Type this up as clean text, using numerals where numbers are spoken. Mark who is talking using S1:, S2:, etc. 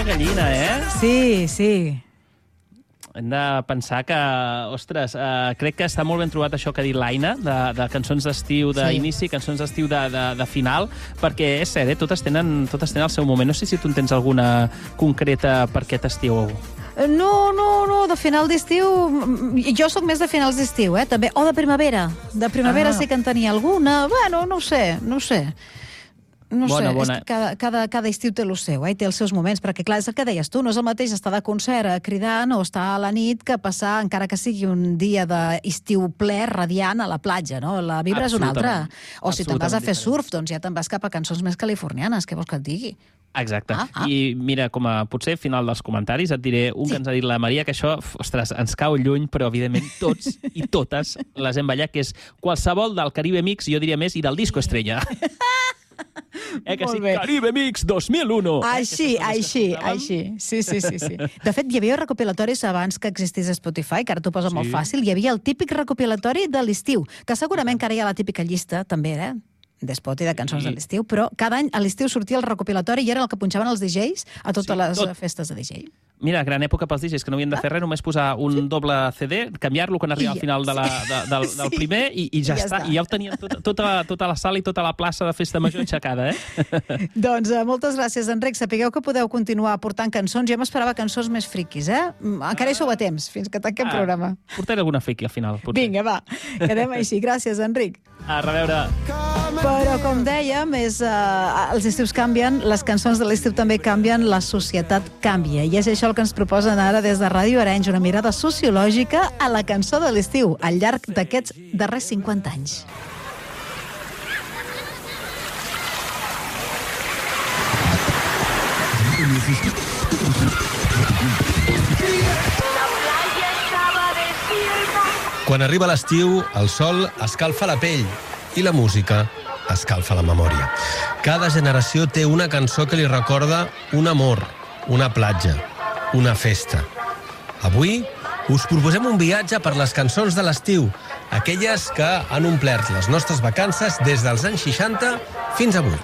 S1: Maria Gallina,
S2: Sí, sí.
S1: Hem de pensar que, ostres, crec que està molt ben trobat això que ha dit l'Aina, de cançons d'estiu d'inici, cançons d'estiu de final, perquè és cert, totes tenen el seu moment. No sé si tu en tens alguna concreta per aquest estiu.
S2: No, de final d'estiu... Jo sóc més de finals d'estiu, també. O de primavera. De primavera sí que en tenia alguna. Bueno, no ho sé. No sé, és que cada estiu té el seu, té els seus moments, perquè clar, és el que deies tu, no és el mateix estar de concert cridant o estar a la nit que passar, encara que sigui un dia d'estiu ple, radiant a la platja, no? La vibra és una altra. O si te'n vas a fer surf, doncs ja te'n vas cap a cançons més californianes, què vols que et digui?
S1: Exacte. I mira, com a potser final dels comentaris et diré un que ens ha dit la Maria, que això, ostres, ens cau lluny, però evidentment tots i totes les hem ballat, que és qualsevol del Caribe Mix, jo diria més, i del Disco Estrella. Que sí, Caribe Mix 2001.
S2: Així. Sí. De fet, hi havia recopilatoris abans que existís Spotify, que ara t'ho posa molt fàcil. Hi havia el típic recopilatori de l'estiu, que segurament que ara hi ha la típica llista, també, d'Spot i de cançons de l'estiu, però cada any a l'estiu sortia el recopilatori i era el que punxaven els DJs a totes les festes de DJ.
S1: Mira, gran època pels DJs, que no havien de fer res, només posar un doble CD, canviar-lo quan arriba al final del primer i ja està. I ja ho tenien tota la sala i tota la plaça de festa major aixecada,
S2: Doncs moltes gràcies, Enric. Sapigueu que podeu continuar portant cançons. Jo m'esperava cançons més friquis, Encara hi sou a temps, fins que tanquem programa.
S1: Portaré alguna friki al final, potser.
S2: Vinga, va. Quedem així. Gràcies, Enric.
S1: A reveure.
S2: Però, com dèiem, els estius canvien, les cançons de l'estiu també canvien, la societat canvia. I és això el que ens proposen ara des de Ràdio Arenys, una mirada sociològica a la cançó de l'estiu, al llarg d'aquests darrers 50 anys.
S3: Quan arriba l'estiu, el sol escalfa la pell i la música escalfa la memòria. Cada generació té una cançó que li recorda un amor, una platja, una festa. Avui us proposem un viatge per les cançons de l'estiu, aquelles que han omplert les nostres vacances des dels anys 60 fins avui.